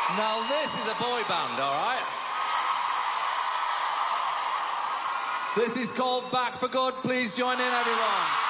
Now, this is a boy band, all right? This is called Back for Good. Please join in, everyone.